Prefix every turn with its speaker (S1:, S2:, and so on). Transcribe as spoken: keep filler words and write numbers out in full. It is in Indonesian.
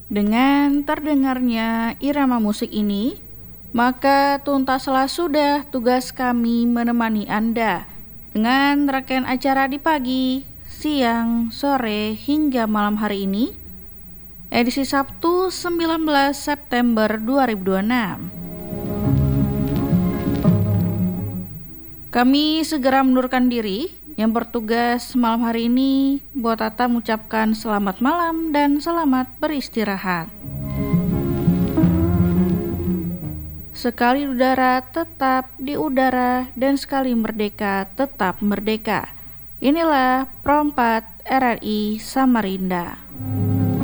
S1: Dengan terdengarnya irama musik ini, maka tuntaslah sudah tugas kami menemani Anda dengan rangkaian acara di pagi, siang, sore, hingga malam hari ini, edisi Sabtu sembilan belas September dua ribu dua puluh enam. Kami segera mundurkan diri. Yang bertugas malam hari ini buat Tata mengucapkan selamat malam dan selamat beristirahat. Sekali udara tetap di udara dan sekali merdeka tetap merdeka. Inilah Prompat R R I Samarinda.